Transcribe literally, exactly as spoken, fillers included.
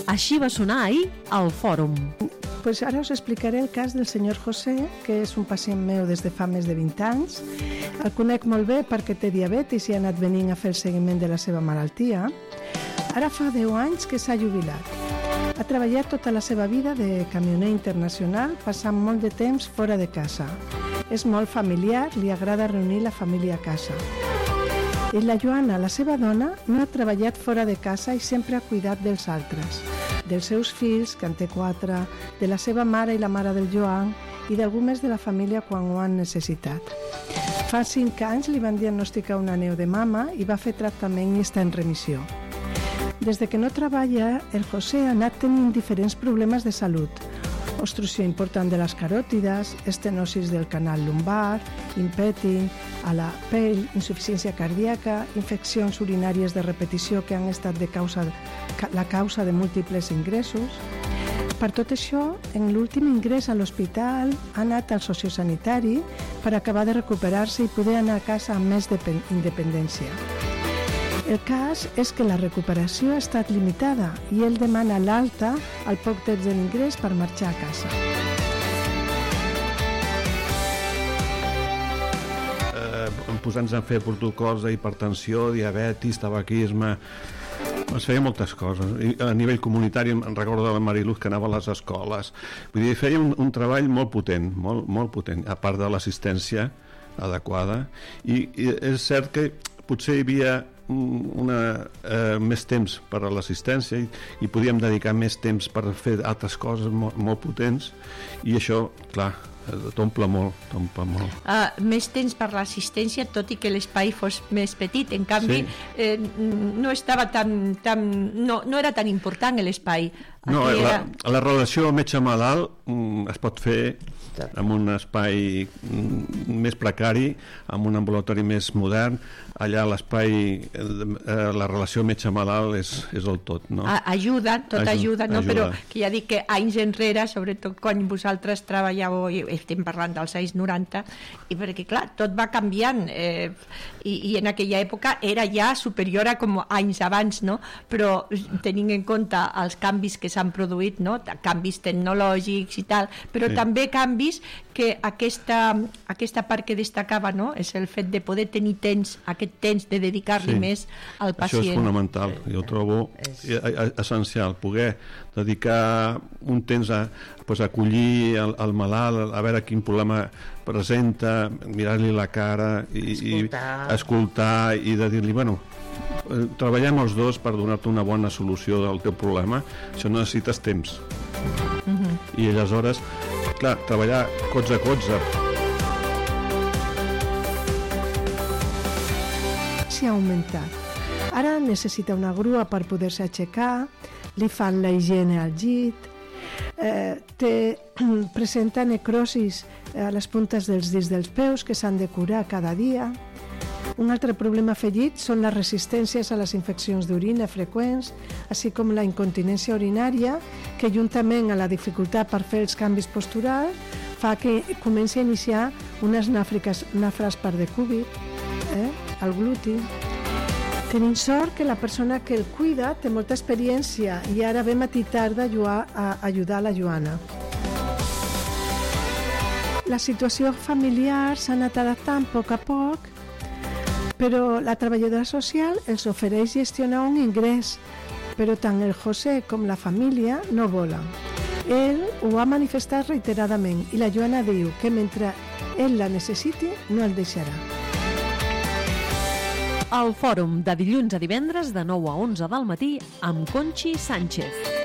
Així va sonar ahir al Fòrum. Pues ara us explicaré el cas del senyor José, que és un pacient meu des de fa més de vint anys. El conec molt bé perquè té diabetis i ha anat venint a fer el seguiment de la seva malaltia. Ara fa deu anys que s'ha jubilat. Ha treballat tota la seva vida de camioner internacional, passant molt de temps fora de casa. És molt familiar, li agrada reunir la família a casa. I la Joana, la seva dona, no ha treballat fora de casa i sempre ha cuidat dels altres, dels seus fills, que en té quatre, de la seva mare i la mare del Joan i d'algú més de la família quan ho han necessitat. Fa cinc anys li van diagnosticar una neu de mama i va fer tractament i està en remissió. Des de que no treballa, el José ha anat tenint diferents problemes de salut. Obstrucció important de les caròtides, estenosis del canal lumbar, impèting, a la pell, insuficiència cardíaca, infeccions urinàries de repetició que han estat de causa, la causa de múltiples ingressos. Per tot això, en l'últim ingrés a l'hospital ha anat al sociosanitari per acabar de recuperar-se i poder anar a casa amb més independència. El cas és que la recuperació ha estat limitada i ell demana l'alta al poc temps de l'ingrés per marxar a casa. Eh, posant-nos a fer protocols d'hipertensió, diabetis, tabaquisme... Es feia moltes coses. I a nivell comunitari em recordo de la Mariluz que anava a les escoles. Vull dir, feia un, un treball molt potent, molt, molt potent, a part de l'assistència adequada. I, i és cert que potser hi havia una, eh, més temps per a l'assistència i, i podíem dedicar més temps per fer altres coses molt, molt potents i això, clar, t'omple molt, t'omple molt. Uh, més temps per l'assistència, tot i que l'espai fos més petit. En canvi, sí. eh, no estava tan, tan no, no era tan important l'espai. No, era... la, la relació metge-malalt mm, es pot fer en un espai mm, més precari, en un ambulatori més modern. Allà l'espai, eh, la relació metge-malalt és, és el tot, no? Ajuda, tot ajuda, no? ajuda, Però que ja dic que anys enrere, sobretot quan vosaltres treballàveu, estem parlant dels anys noranta, i perquè clar, tot va canviant, eh, i, i en aquella època era ja superior a com anys abans, no? Però tenint en compte els canvis que s'han produït, no? Canvis tecnològics i tal, però sí. També canvis que aquesta, aquesta part que destacava, no? És el fet de poder tenir temps, aquest temps de dedicar-li sí. Més al pacient. Això és fonamental, jo trobo és... essencial, poder dedicar un temps a pues, acollir el, el malalt, a veure quin problema presenta, mirar-li la cara i escoltar, i, escoltar, i de dir-li, bueno, treballem els dos per donar-te una bona solució del teu problema, això necessites temps. Uh-huh. I aleshores, clar, treballar colze a colze. S'ha augmentat. Ara necessita una grua per poder-se aixecar, li fan la higiene al llit, eh, té, presenta necrosis a les puntes dels dits dels peus que s'han de curar cada dia. Un altre problema afegit són les resistències a les infeccions d'orina freqüents, així com la incontinència urinària, que juntament a la dificultat per fer els canvis posturals fa que comenci a iniciar unes nàfriques, nafres per decúbit, eh, al gluti. Tenim sort que la persona que el cuida té molta experiència i ara ve matí tard a ajudar la Joana. La situació familiar s'ha anat adaptant a poc a poc, però la treballadora social els ofereix gestionar un ingrés, però tant el José com la família no volen. Ell ho ha manifestat reiteradament i la Joana diu que mentre ell la necessiti no el deixarà. El Fòrum, de dilluns a divendres de nou a onze del matí amb Conxi Sánchez.